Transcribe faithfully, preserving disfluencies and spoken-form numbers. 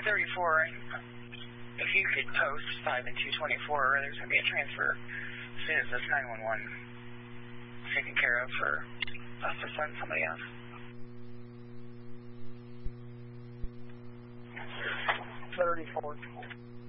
thirty-four, if you could post five and two twenty-four, there's going to be a transfer as soon as this nine one one is taken care of for us to send somebody else. thirty-four.